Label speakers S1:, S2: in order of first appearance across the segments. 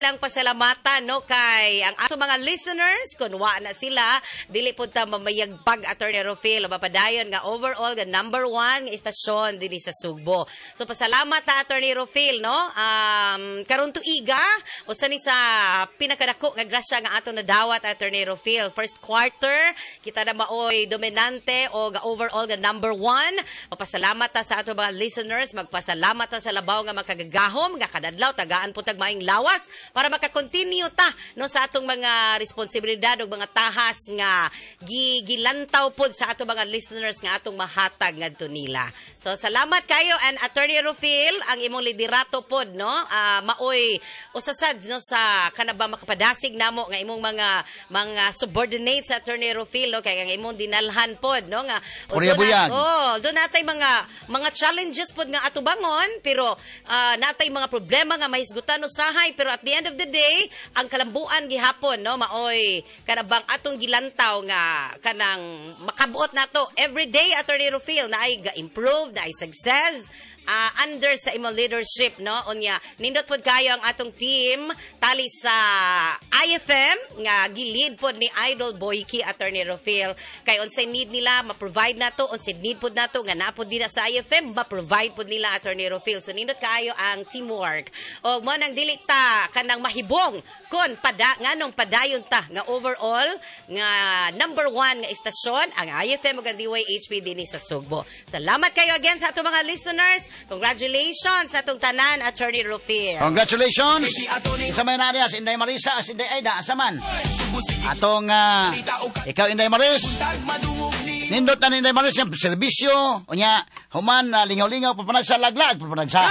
S1: lang pasalamatan no kay ang ato mga listeners kun wa na sila dili pud ta mamayagbag Attorney Rufil mapadayon nga overall nga number 1 nga istasyon dinhi sa Sugbo. So pasalamat ta Attorney Rufil no karon tuiga usa ni sa pinakadako nga grasya nga ato nadawat Attorney Rufil first quarter kita na maoy dominante o ga overall nga number 1. Papasalamat ta sa ato mga listeners, magpasalamat ta sa labaw nga makagagahom nga kadadlaw tagaan pud tag maayong lawas para maka-continue ta no sa atong mga responsibilidad ug mga tahas nga gilantaw pod sa atong mga listeners nga atong mahatag ngadto nila. So salamat kayo and Attorney Rufil ang imong liderato pod no maoy usasad no sa kanaba makapadasig namo nga imong mga subordinates sa Attorney Rufil no kay ang imong dinalhan pod no nga doon natay mga challenges pod nga atubangon pero natay mga problema nga mahisgutan usahay pero at the end of the day ang kalambuan gihapon no maoy kanabang atong gilantaw nga kanang makabuot nato every day Attorney Rufil na ay ga-improve na ay success under sa imong leadership no unya nindot pod kayo ang atong team tali sa IFM nga gilid pod ni Idol Boyki Attorney Rufil kay unsay need nila ma-provide nato unsay need pod nato nga napod dira sa IFM ma-provide pod nila Attorney Rufil so nindot kayo ang teamwork og mo nang dili ta kanang mahibong kon nganong padayon ta nga overall nga number 1 nga istasyon ang IFM ug ang DYHP dinhi sa Sugbo. Salamat kayo again sa atong mga listeners. Congratulations sa atong tanan, Attorney Rufil.
S2: Congratulations. Isa may narias, Inday Marisa, Inday Aida, asaman. Atong, ikaw Inday Maris. Nindot na Inday Maris yung serbisyo. Unya, human, lingaw-lingaw, papanag sa laglag, papanag sa...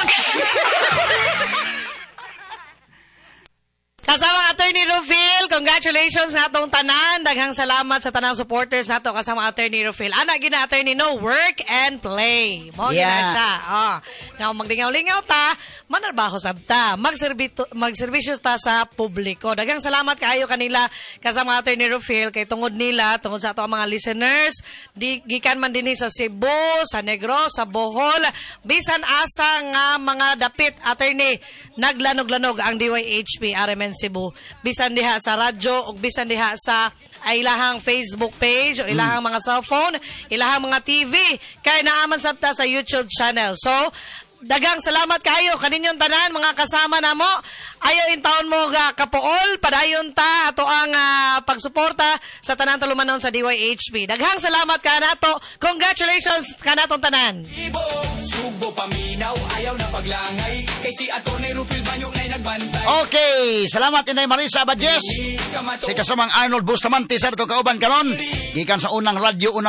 S3: Kasama Attorney Rufil, congratulations na atong tanan. Daghang salamat sa tanang supporters nato kasama Attorney Rufil. Ana gina Attorney no work and play. Mo gina siya. Nga maglingaw-lingaw ta, manarbaho sabta. Magserbisyo ta sa publiko. Daghang salamat kaayo kanila kasama Attorney Rufil kay tungod nila, tungod sa ato mga listeners, gikan man dinhi sa Cebu, sa Negros, sa Bohol, bisan asa nga mga dapit Attorney naglanog-lanog ang DYHP RMN Cebu. Bisan diha sa radyo o bisan diha sa ilahang Facebook page o ilahang mga cellphone, ilahang mga TV, kay naaman sabta sa YouTube channel. So, dagang salamat kayo kaninyong tanan mga kasama namo. Ayo in taon mo ga kapool padayon ta ato ang pagsuporta sa tanan tulumanon sa DYHP. Daghang salamat ka nato. Congratulations ka natong tanan.
S4: Sugbo paminaw ayaw na paglangay kay si Attorney Rufil Banyo na nagbantay.
S2: Okay, salamat Inday Marisa Badjes. Si kasamang Arnold Bustamante sa ato kauban karon gikan sa unang radyo